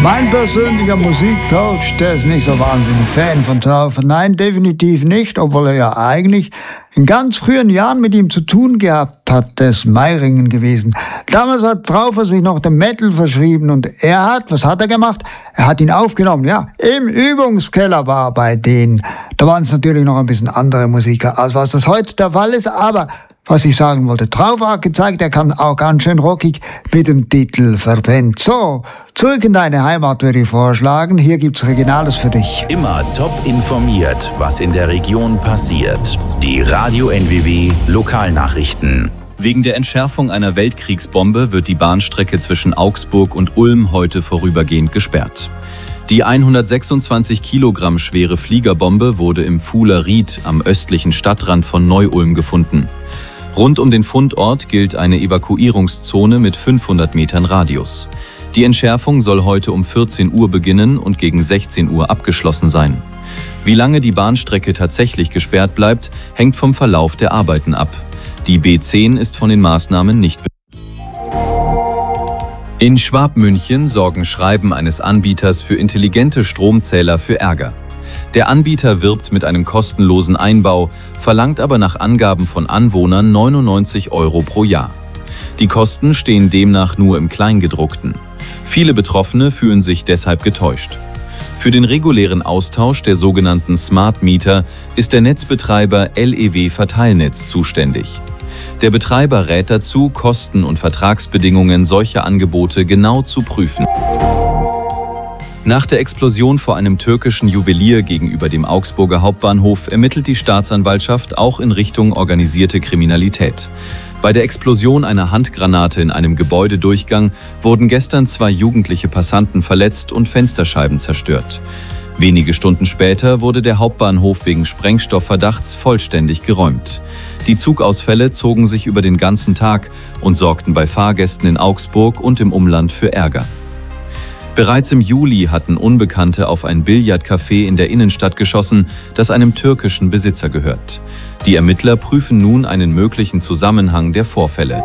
Mein persönlicher Musikcoach, der ist nicht so wahnsinnig Fan von Traufer. Nein, definitiv nicht, obwohl er ja eigentlich in ganz frühen Jahren mit ihm zu tun gehabt hat, des Meiringen gewesen. Damals hat Traufer sich noch dem Metal verschrieben und was hat er gemacht? Er hat ihn aufgenommen, ja, im Übungskeller war er bei denen. Da waren es natürlich noch ein bisschen andere Musiker, als was das heute der Fall ist, aber was ich sagen wollte, Traufer hat gezeigt, er kann auch ganz schön rockig mit dem Titel Verpennt. So, zurück in deine Heimat würde ich vorschlagen. Hier gibt's Regionales für dich. Immer top informiert, was in der Region passiert. Die Radio NWW Lokalnachrichten. Wegen der Entschärfung einer Weltkriegsbombe wird die Bahnstrecke zwischen Augsburg und Ulm heute vorübergehend gesperrt. Die 126 Kilogramm schwere Fliegerbombe wurde im Fuhler Ried am östlichen Stadtrand von Neu-Ulm gefunden. Rund um den Fundort gilt eine Evakuierungszone mit 500 Metern Radius. Die Entschärfung soll heute um 14 Uhr beginnen und gegen 16 Uhr abgeschlossen sein. Wie lange die Bahnstrecke tatsächlich gesperrt bleibt, hängt vom Verlauf der Arbeiten ab. Die B10 ist von den Maßnahmen nicht betroffen. In Schwabmünchen sorgen Schreiben eines Anbieters für intelligente Stromzähler für Ärger. Der Anbieter wirbt mit einem kostenlosen Einbau, verlangt aber nach Angaben von Anwohnern 99 € pro Jahr. Die Kosten stehen demnach nur im Kleingedruckten. Viele Betroffene fühlen sich deshalb getäuscht. Für den regulären Austausch der sogenannten Smart Meter ist der Netzbetreiber LEW Verteilnetz zuständig. Der Betreiber rät dazu, Kosten und Vertragsbedingungen solcher Angebote genau zu prüfen. Nach der Explosion vor einem türkischen Juwelier gegenüber dem Augsburger Hauptbahnhof ermittelt die Staatsanwaltschaft auch in Richtung organisierte Kriminalität. Bei der Explosion einer Handgranate in einem Gebäudedurchgang wurden gestern 2 jugendliche Passanten verletzt und Fensterscheiben zerstört. Wenige Stunden später wurde der Hauptbahnhof wegen Sprengstoffverdachts vollständig geräumt. Die Zugausfälle zogen sich über den ganzen Tag und sorgten bei Fahrgästen in Augsburg und im Umland für Ärger. Bereits im Juli hatten Unbekannte auf ein Billardcafé in der Innenstadt geschossen, das einem türkischen Besitzer gehört. Die Ermittler prüfen nun einen möglichen Zusammenhang der Vorfälle.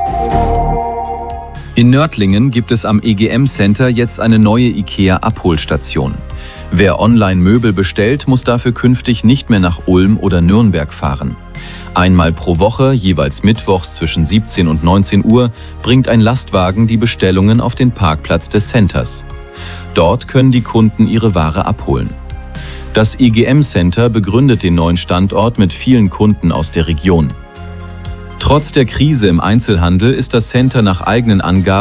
In Nördlingen gibt es am EGM-Center jetzt eine neue IKEA-Abholstation. Wer online Möbel bestellt, muss dafür künftig nicht mehr nach Ulm oder Nürnberg fahren. Einmal pro Woche, jeweils mittwochs zwischen 17 und 19 Uhr, bringt ein Lastwagen die Bestellungen auf den Parkplatz des Centers. Dort können die Kunden ihre Ware abholen. Das IGM-Center begründet den neuen Standort mit vielen Kunden aus der Region. Trotz der Krise im Einzelhandel ist das Center nach eigenen Angaben